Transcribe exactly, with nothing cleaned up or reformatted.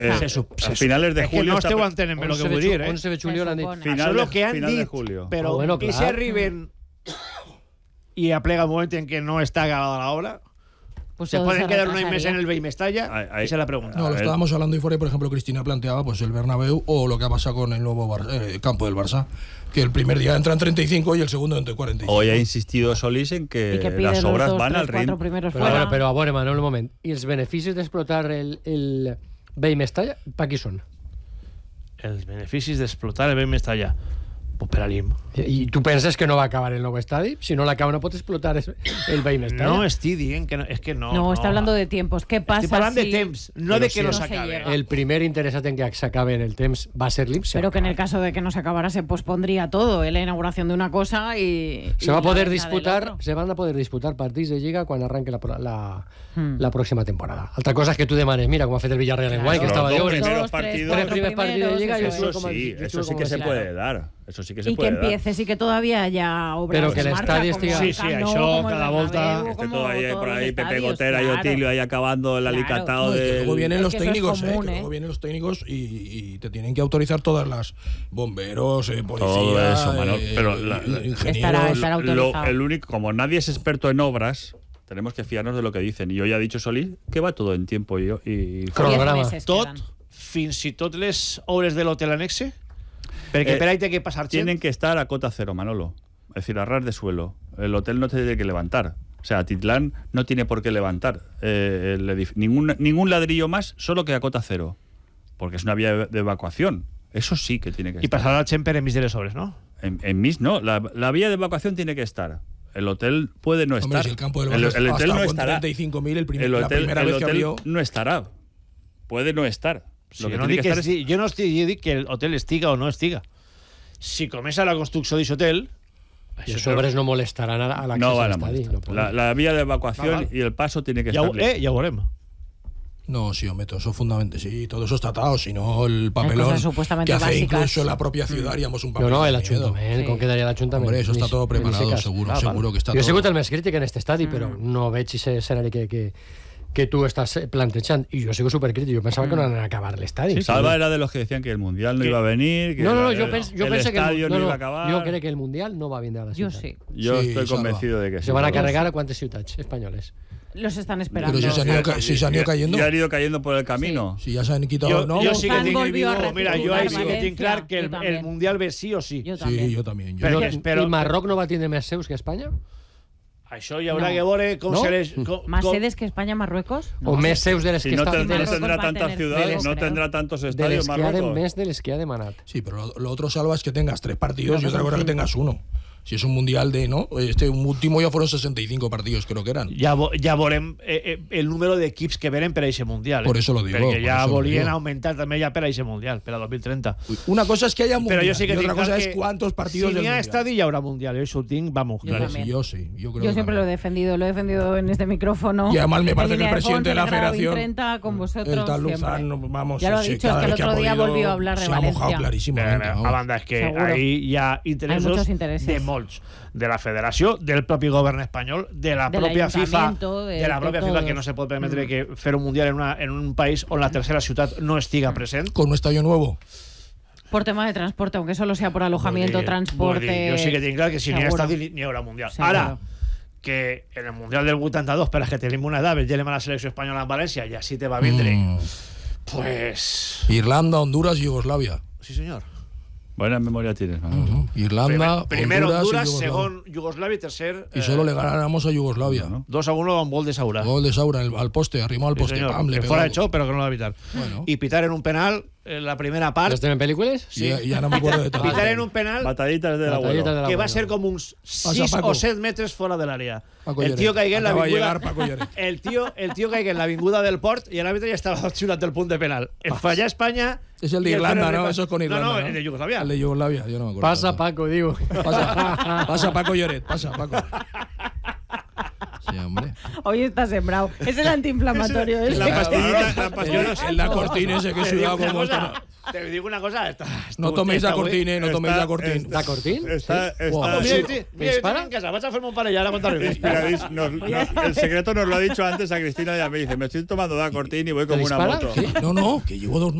Eh, se, se, a finales de és julio... que no esteu entenent el que vull dir, eh? onze de juliol han dit. Final Això és el que han final dit, de julio. però oh, bueno, i si arriben i aplega un moment en què no està acabada la obra, Pues se todo pueden se quedar un mes retrasaría. en el Bay Mestalla. Ahí- ahí- Esa es la pregunta. No, A lo ver. estábamos hablando y fuera, y por ejemplo Cristina planteaba pues el Bernabéu o lo que ha pasado con el nuevo Bar- eh, campo del Barça, que el primer día entran treinta y cinco y el segundo entre cuarenta y cinco. Hoy ha insistido Solís en Y que, que pide las los obras dos, van tres, al cuatro ritmo. primeros Però, fuera. a veure, però a veure, Manol, un moment. I els beneficis d'explotar el, el Bay Mestalla, per qui són? Els beneficis d'explotar el Bay Mestalla. Pues per a l'I M. I, I tu penses que no va acabar el nou estadi? Si no l'acaba no pot explotar es- el Bay Mestalla. No estic dient que no, és que no. No, está hablando de tiempos. ¿Qué pasa Estic parlant si... de temps, no Però de si que no no se s'acabe. llega. El primer interessat en que s'acabe en el temps va ser l'I M S. Pero que en el caso de que no se acabara se pospondría todo, ¿eh? La inauguración de una cosa y... Se y va a la poder venta del disputar, otro. se van a poder disputar partits de Lliga quan arranque la, pro- la, Hmm. la pròxima temporada. Altra cosa és que tu demanes, mira com ha fet el Villarreal en Claro. guany, que Los estava dos jo... primeros Dos, tres, partidos- cuatro Tres primers partidos de primeros, Lliga y eso eso Eso como- sí, yo eso creo sí como que se decía. puede dar. Eso sí que se Y que puede dar. empiece, sí que todavía haya obras Pero que en el marcha, estadio como estiga- el Sí, sí, Camp Nou, això como el cada Bernabéu, volta- Esté como todavía todos por los ahí Pepe estadios, Gotera y claro. Otilio ahí acabando el Claro. alicatado No, y que del... luego vienen Es los que eso es técnicos, común, eh, que ¿eh? luego vienen los técnicos y, y te tienen que autorizar todas las bomberos, eh, policía, Todo eso, Manol. eh, Pero la- la- ingenieros. Estará- estará Lo- autorizado. el único, como nadie es experto en obras, tenemos que fiarnos de lo que dicen. Y hoy ha dicho Solís que va todo en tiempo y... y Diez Cronograma. meses Tot, quedan. fins i tot les obres de l'hotel anexe, perquè Eh, per ahí té que passar gent. Tienen que estar a cota cero, Manolo. Es decir, a ras de suelo. El hotel no se tiene que levantar. O sea, Titlán no tiene por qué levantar eh, el edif- ningún, ningún ladrillo más, solo que a cota cero. Porque es una vía de evacuación. Eso sí que tiene que I estar. passarà el gent per enmig de les obres, no? En, en Mis no, la, la vía de evacuación tiene que estar. El hotel puede no Hombre, estar. si el campo del el, Barça el ha hotel estado no con estará. treinta y cinco mil el primer- el la hotel, primera el vez que hotel abrió. no estará. Puede no estar. Sí, Lo que jo, no tiene dic que que estar es- esti- jo no estic, jo dic que el hotel estiga o no estiga. Si comença la construcció d'aquest hotel... I els obres no molestaran a, a l'accés no van al a estadi. molestar. No poden. la, la vía de evacuación Ah, vale. y el paso tiene que Ja, ho- estar. eh, ja ho veurem. No, sí, hombre, todo eso es fundamental. Sí, todo eso está atado, si no el papelón cosas supuestamente que hace básicas. incluso la propia ciudad haríamos un No, papelón. no, el de miedo. Ajuntament, Sí. com quedaria l'Ajuntament? Hombre, eso está Ni- todo ni preparado, secas. seguro, Ah, seguro vale. que está Jo he todo. sigut el més crític en aquest estadi, però no veig ese escenari que, que, que tu estàs plantejant. I jo sigo supercrític. Jo pensava que no anaven a acabar l'estadi. Salva era de los que decían que el Mundial no ¿Qué? iba a venir, que No, no, no, el, jo, pens, jo el penso que el, estadio no, no, no, iba a acabar. jo crec que el Mundial no va vindre a la Yo ciutat. sí. Yo Sí, estoy Salva. convencido de que sí. Se van a carregar a quantes ciutats espanyoles? Los están esperando. Pero si se han ido, ca- si se han ido cayendo, Ya han ido cayendo por el camino. si ya se han quitado, Jo, ¿no? jo sí que Fan tinc volvió a digo, mira, jo recuperar ahí sí que tinc Valencia, clar que yo el, el también. Mundial ve sí o sí. Yo Sí, también. yo también. Yo Pero- No, espero- I Marroc no va tindre més seus que Espanya? Això hi haurà No. que veure com No? se les... Com, ¿Más com- sedes que España, Marruecos? O més seus de les Si que no, estan... ten- de no les, Marruecos tendrá va a tantas tener ciudades, cero, no creo. tendrá tantos de les estadios que ha de, Marruecos. més de les que ha demanat. Sí, pero lo, lo otro salva es que tengas tres partidos Claro, y otra son cosa que cinco. tengas uno. Si es un mundial de, ¿no? Este último ya fueron sesenta y cinco partidos, creo que eran. Ja, vo- ja veurem eh, eh, el número d'equips que venen per a aquest Mundial. Eh? Por eso lo digo, Perquè por ja eso lo volien digo. augmentar també ja per a aquest Mundial, per a dos mil trenta. Una cosa es que haya mundial Però jo sí que y otra tinc cosa clar es que cuántos partidos si del n'hi ha mundial. estadi hi haurà Mundial. Això ho tinc, vamos, Yo clar. también. Sí, yo sí, yo creo Yo que siempre lo he también. defendido, lo he defendido en este micrófono. Y además me parece En que el línea presidente de la Fon, Telegrado federación, treinta, con vosotros, el tal siempre. Luzán, vamos, Ya lo ha sí, dicho, cada es que el vez que ha otro día podido, volvió a hablar de se ha mojado Valencia. clarísimamente. Bé, bé, vamos. a banda, és que Seguro. ahí hi ha interessos muchos intereses. de molts. De la federació, del propi govern espanyol, de la Del pròpia FIFA, ayuntamiento, de- de la de pròpia FIFA, todos. que no se pot permetre que fer un Mundial en, una, en un país on la tercera ciutat no estiga present. Con un estadio nuevo. Por tema de transporte, aunque solo sea por alojamiento, Vull dir, transporte. vull dir, jo sí que tinc clar que si n'hi ha Seguro. estadi n'hi haurà Mundial. Seguro. Ara, que en el Mundial del vuitanta-dos, per a que tenim una edat, veiem a la selecció espanyola en València i així te va vindre, Mm. pues... Irlanda, Honduras y Yugoslavia. Sí, senyor. Buena memoria tienes, Manolo. Ujú. Irlanda, Primer Honduras, Honduras, y Yugoslavia. segon Yugoslavia y tercer... Y solo eh, le ganáramos a Yugoslavia. ¿no? dos a uno con gol de Saura. Gol de Saura el- al poste, arrimó al Sí, poste. senyor, pam, le que pegó. fuera de show, però que no lo va evitar. Bueno. I pitar en un penal en la primera part. Les tenen pel·lícules? Y ya, ya no me acuerdo de todo. Pitar en un penal Batallitas del Batallitas abuelo. del que va abuelo. ser com uns sis Paco. o set metres fora de l'àrea. Paco El Lloret. tio caigué en Acaba de l'avinguda... llegar Paco Lloret. El tio, el tio caigué en l'avinguda del Port i l'àrbitre ja estava xiulat del punt de penal. El falla Espanya... Es el de y Irlanda, Ferrer ¿no? Ripa- Eso es con Irlanda. No, no, ¿no? el de Yugoslavia. El de Yugoslavia, yo no me acuerdo. Passa, Paco, diu. Pasa, pasa Paco Lloret, pasa Paco. Sí, hombre. Hoy está sembrado. Es el antiinflamatorio. Es ese. la pastillita, la El, pastillita. el da cortina ese que he sudado como cosa, esta. Te digo una cosa. Está, No toméis está a Cortine, no toméis Está- a Cortine. está- ¿Da Cortín? Está, está, Guau. Mira, Sí. mira, ¿Me mira, dispara? en casa, vas a hacer un par y ahora contar Inspiradís- nos- nos- el secreto nos lo ha dicho antes a Cristina, ya me dice, me estoy tomando da Cortín y voy como una dispara? moto. Sí. No, no, que llevo dos